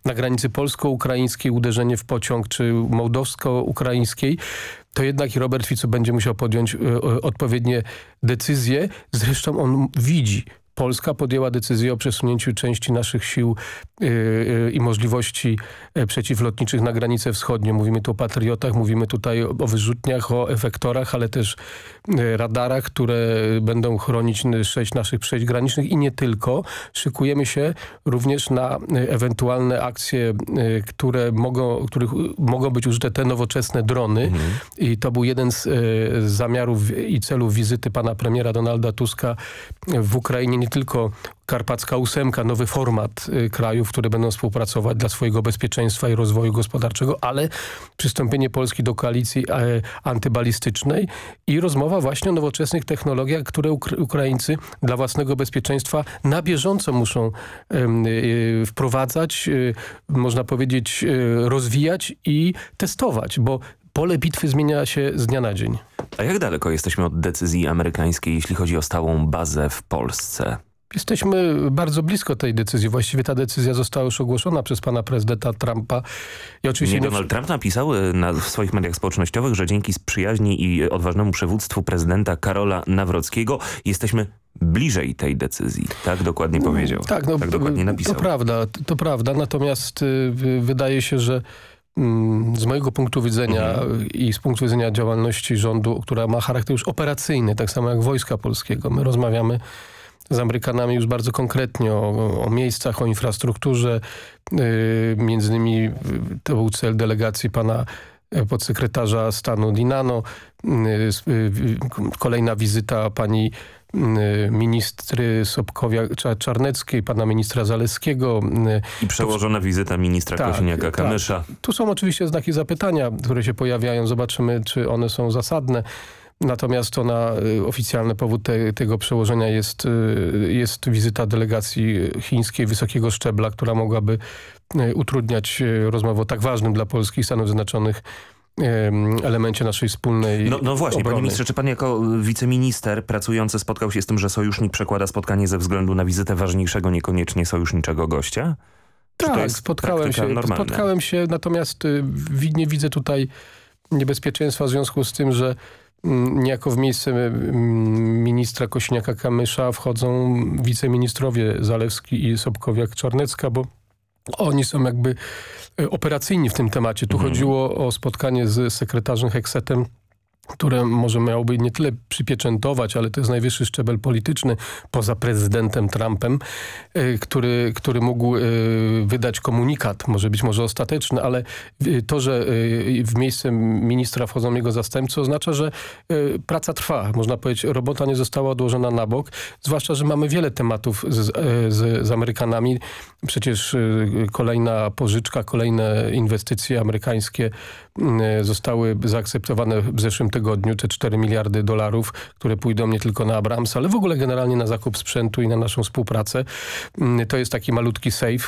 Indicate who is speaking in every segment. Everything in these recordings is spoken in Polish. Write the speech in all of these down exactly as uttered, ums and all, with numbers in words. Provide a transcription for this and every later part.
Speaker 1: na granicy polsko-ukraińskiej uderzenie w pociąg, czy mołdowsko-ukraińskiej, to jednak i Robert Fico będzie musiał podjąć y, odpowiednie decyzje. Zresztą on widzi. Polska podjęła decyzję o przesunięciu części naszych sił yy, yy, i możliwości yy, przeciwlotniczych na granicę wschodnią. Mówimy tu o patriotach, mówimy tutaj o, o wyrzutniach, o efektorach, ale też yy, radarach, które będą chronić sześć naszych przejść granicznych i nie tylko. Szykujemy się również na yy, ewentualne akcje, yy, które mogą, których mogą być użyte te nowoczesne drony. Mhm. I to był jeden z, yy, z zamiarów i celów wizyty pana premiera Donalda Tuska w Ukrainie. Nie tylko Karpacka ósemka, nowy format y, krajów, które będą współpracować dla swojego bezpieczeństwa i rozwoju gospodarczego, ale przystąpienie Polski do koalicji e, antybalistycznej i rozmowa właśnie o nowoczesnych technologiach, które Ukra- Ukraińcy dla własnego bezpieczeństwa na bieżąco muszą y, y, wprowadzać, y, można powiedzieć y, rozwijać i testować, bo pole bitwy zmienia się z dnia na dzień.
Speaker 2: A jak daleko jesteśmy od decyzji amerykańskiej, jeśli chodzi o stałą bazę w Polsce?
Speaker 1: Jesteśmy bardzo blisko tej decyzji. Właściwie ta decyzja została już ogłoszona przez pana prezydenta Trumpa. I oczywiście
Speaker 2: nie, Donald Trump napisał na, w swoich mediach społecznościowych, że dzięki przyjaźni i odważnemu przywództwu prezydenta Karola Nawrockiego jesteśmy bliżej tej decyzji. Tak dokładnie powiedział.
Speaker 1: Tak, no,
Speaker 2: tak dokładnie napisał.
Speaker 1: To prawda, to prawda. Natomiast y, wydaje się, że z mojego punktu widzenia mhm. i z punktu widzenia działalności rządu, która ma charakter już operacyjny, tak samo jak Wojska Polskiego. My rozmawiamy z Amerykanami już bardzo konkretnie o, o miejscach, o infrastrukturze. Yy, między innymi to był cel delegacji pana podsekretarza stanu Dinano. Yy, yy, kolejna wizyta pani ministry Sobkowiak-Czarneckiej, pana ministra Zaleskiego.
Speaker 2: I przełożona to, wizyta ministra tak, Kosiniaka-Kamysza.
Speaker 1: Tak. Tu są oczywiście znaki zapytania, które się pojawiają. Zobaczymy, czy one są zasadne. Natomiast ona, oficjalny powód te, tego przełożenia jest, jest wizyta delegacji chińskiej wysokiego szczebla, która mogłaby utrudniać rozmowę o tak ważnym dla Polski i Stanów Zjednoczonych elemencie naszej wspólnej
Speaker 2: No, no właśnie,
Speaker 1: obrony.
Speaker 2: Panie ministrze, czy pan jako wiceminister pracujący spotkał się z tym, że sojusznik przekłada spotkanie ze względu na wizytę ważniejszego, niekoniecznie sojuszniczego gościa? Czy
Speaker 1: tak, spotkałem się, spotkałem się, natomiast y, nie widzę tutaj niebezpieczeństwa w związku z tym, że mm, niejako w miejsce mm, ministra Kosiniaka-Kamysza wchodzą wiceministrowie Zalewski i Sobkowiak-Czarnecka, bo oni są jakby operacyjni w tym temacie. Tu mhm. chodziło o spotkanie z sekretarzem Heksetem, które może miałoby nie tyle przypieczętować, ale to jest najwyższy szczebel polityczny poza prezydentem Trumpem, y, który, który mógł y, wydać komunikat, może być może ostateczny, ale y, to, że y, w miejsce ministra wchodzą jego zastępcy, oznacza, że y, praca trwa. Można powiedzieć, robota nie została odłożona na bok, zwłaszcza, że mamy wiele tematów z, z, z Amerykanami. Przecież y, kolejna pożyczka, kolejne inwestycje amerykańskie y, zostały zaakceptowane w zeszłym tygodniu, te cztery miliardy dolarów, które pójdą nie tylko na Abrams, ale w ogóle generalnie na zakup sprzętu i na naszą współpracę. To jest taki malutki safe,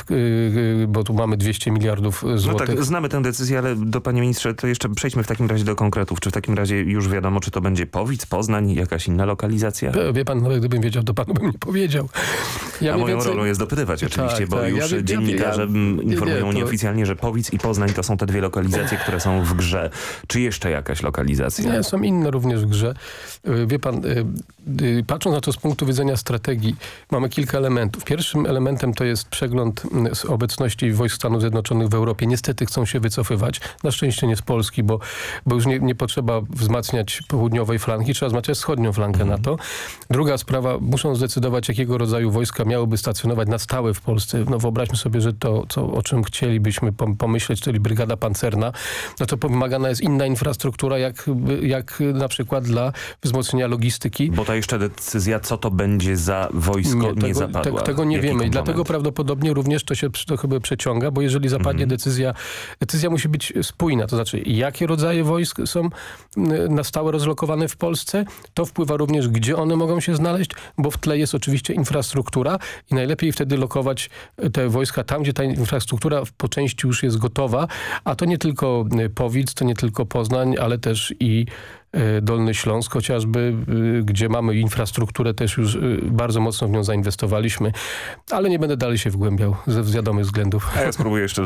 Speaker 1: bo tu mamy dwieście miliardów złotych.
Speaker 2: No tak, znamy tę decyzję, ale do panie ministrze, to jeszcze przejdźmy w takim razie do konkretów. Czy w takim razie już wiadomo, czy to będzie Powic, Poznań, jakaś inna lokalizacja?
Speaker 1: Wie pan, nawet gdybym wiedział, to panu bym nie powiedział.
Speaker 2: Ja A moją więcej... rolą jest dopytywać oczywiście, tak, bo tak, już ja, dziennikarze ja, ja, informują nie, to... nieoficjalnie, że Powic i Poznań to są te dwie lokalizacje, które są w grze. Czy jeszcze jakaś lokalizacja?
Speaker 1: Nie, są inne również w grze. Wie pan, patrząc na to z punktu widzenia strategii, mamy kilka elementów. Pierwszym elementem to jest przegląd z obecności wojsk Stanów Zjednoczonych w Europie. Niestety chcą się wycofywać. Na szczęście nie z Polski, bo, bo już nie, nie potrzeba wzmacniać południowej flanki, trzeba wzmacniać wschodnią flankę mm. NATO. Druga sprawa, muszą zdecydować, jakiego rodzaju wojska miałyby stacjonować na stałe w Polsce. No wyobraźmy sobie, że to, co, o czym chcielibyśmy pomyśleć, czyli brygada pancerna, no to wymagana jest inna infrastruktura, jak, jak na przykład dla wzmocnienia logistyki.
Speaker 2: Bo ta jeszcze decyzja, co to będzie za wojsko, nie, tego, nie zapadła.
Speaker 1: Te, tego nie
Speaker 2: Jaki
Speaker 1: wiemy
Speaker 2: komponent?
Speaker 1: I dlatego prawdopodobnie również to się to chyba przeciąga, bo jeżeli zapadnie mm. decyzja, decyzja musi być spójna, to znaczy jakie rodzaje wojsk są na stałe rozlokowane w Polsce, to wpływa również, gdzie one mogą się znaleźć, bo w tle jest oczywiście infrastruktura i najlepiej wtedy lokować te wojska tam, gdzie ta infrastruktura po części już jest gotowa, a to nie tylko Powic, to nie tylko Poznań, ale też i Dolny Śląsk chociażby, gdzie mamy infrastrukturę, też już bardzo mocno w nią zainwestowaliśmy, ale nie będę dalej się wgłębiał z wiadomych względów.
Speaker 2: A ja spróbuję jeszcze